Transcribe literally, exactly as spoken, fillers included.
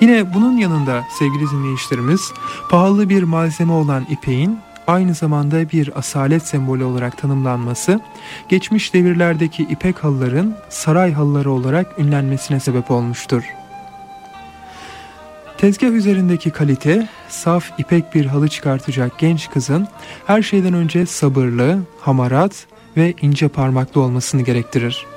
Yine bunun yanında sevgili dinleyicilerimiz, pahalı bir malzeme olan ipeğin aynı zamanda bir asalet sembolü olarak tanımlanması, geçmiş devirlerdeki ipek halıların saray halıları olarak ünlenmesine sebep olmuştur. Tezgah üzerindeki kalite, saf ipek bir halı çıkartacak genç kızın her şeyden önce sabırlı, hamarat ve ince parmaklı olmasını gerektirir.